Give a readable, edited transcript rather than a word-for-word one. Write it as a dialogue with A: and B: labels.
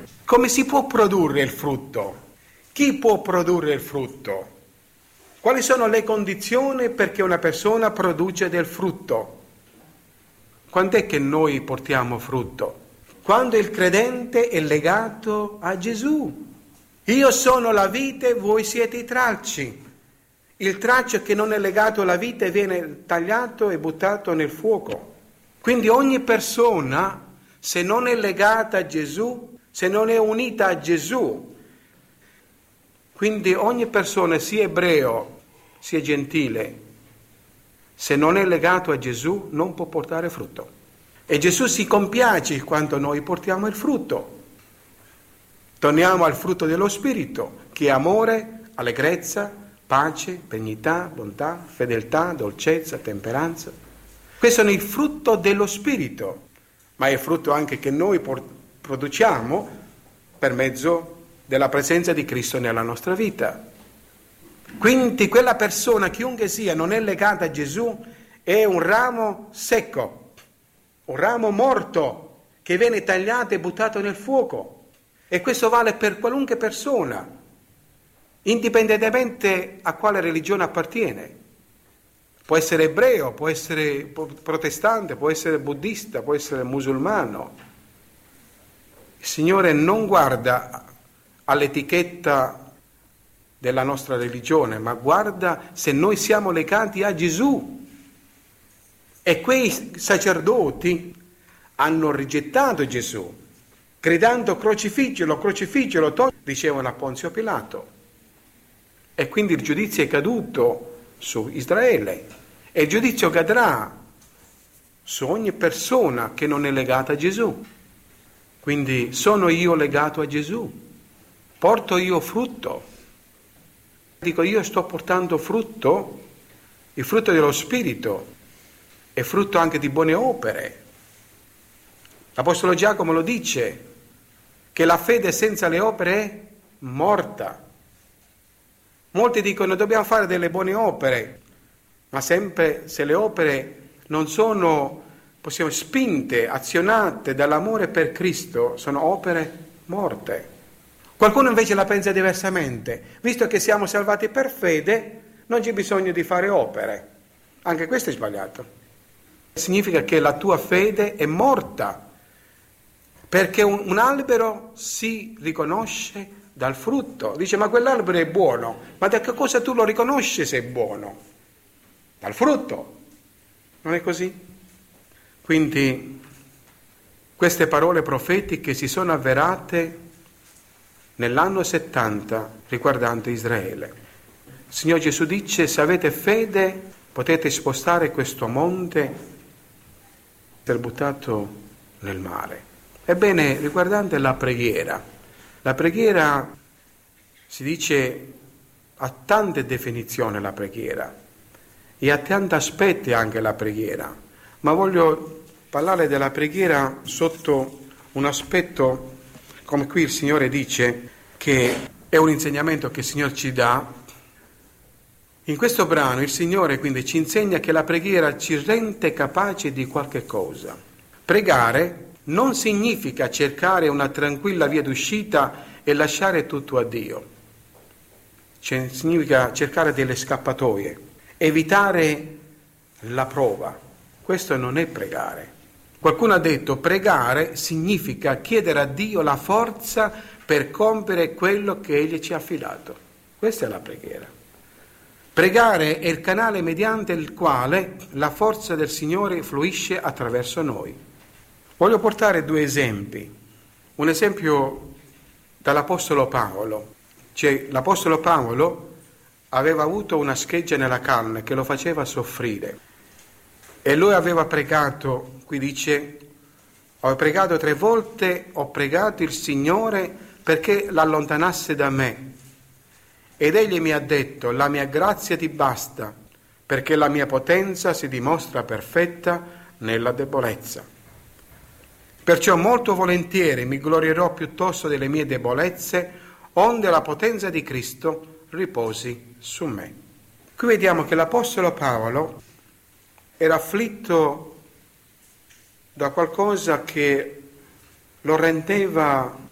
A: Come si può produrre il frutto? Chi può produrre il frutto? Quali sono le condizioni perché una persona produce del frutto? Quando è che noi portiamo frutto? Quando il credente è legato a Gesù. Io sono la vite, voi siete i tralci. Il tralcio che non è legato alla vite viene tagliato e buttato nel fuoco. Quindi ogni persona, se non è legata a Gesù, se non è unita a Gesù, quindi ogni persona, sia ebreo, sia gentile, se non è legato a Gesù, non può portare frutto. E Gesù si compiace quando noi portiamo il frutto. Torniamo al frutto dello Spirito, che è amore, allegrezza, pace, benignità, bontà, fedeltà, dolcezza, temperanza. Questo è il frutto dello Spirito, ma è il frutto anche che noi produciamo per mezzo della presenza di Cristo nella nostra vita. Quindi quella persona, chiunque sia, non è legata a Gesù, è un ramo secco, un ramo morto che viene tagliato e buttato nel fuoco. E questo vale per qualunque persona, indipendentemente a quale religione appartiene. Può essere ebreo, può essere protestante, può essere buddista, può essere musulmano. Il Signore non guarda all'etichetta della nostra religione, ma guarda se noi siamo legati a Gesù. E quei sacerdoti hanno rigettato Gesù, gridando crocifiggilo, dicevano a Ponzio Pilato. E quindi il giudizio è caduto su Israele e il giudizio cadrà su ogni persona che non è legata a Gesù. Quindi sono io legato a Gesù, porto io frutto. Dico, io sto portando frutto, il frutto dello Spirito, è frutto anche di buone opere. L'Apostolo Giacomo lo dice, che la fede senza le opere è morta. Molti dicono dobbiamo fare delle buone opere, ma sempre se le opere non sono, possiamo spinte, azionate dall'amore per Cristo, sono opere morte. Qualcuno invece la pensa diversamente, visto che siamo salvati per fede, non c'è bisogno di fare opere. Anche questo è sbagliato. Significa che la tua fede è morta. Perché un albero si riconosce dal frutto. Dice, ma quell'albero è buono. Ma da che cosa tu lo riconosci se è buono? Dal frutto. Non è così? Quindi queste parole profetiche si sono avverate nell'anno 70 riguardante Israele. Il Signore Gesù dice, se avete fede potete spostare questo monte per buttato nel mare. Ebbene, riguardante la preghiera si dice ha tante definizioni la preghiera e ha tanti aspetti anche la preghiera, ma voglio parlare della preghiera sotto un aspetto, come qui il Signore dice, che è un insegnamento che il Signore ci dà. In questo brano il Signore quindi ci insegna che la preghiera ci rende capaci di qualche cosa. Pregare non significa cercare una tranquilla via d'uscita e lasciare tutto a Dio. Significa cercare delle scappatoie, evitare la prova. Questo non è pregare. Qualcuno ha detto pregare significa chiedere a Dio la forza per compiere quello che Egli ci ha affidato. Questa è la preghiera. Pregare è il canale mediante il quale la forza del Signore fluisce attraverso noi. Voglio portare due esempi. Un esempio dall'Apostolo Paolo. L'Apostolo Paolo aveva avuto una scheggia nella carne che lo faceva soffrire. E lui aveva pregato, qui dice, ho pregato 3 volte, ho pregato il Signore perché l'allontanasse da me. Ed egli mi ha detto, la mia grazia ti basta, perché la mia potenza si dimostra perfetta nella debolezza. Perciò molto volentieri mi glorierò piuttosto delle mie debolezze, onde la potenza di Cristo riposi su me. Qui vediamo che l'Apostolo Paolo era afflitto da qualcosa che lo rendeva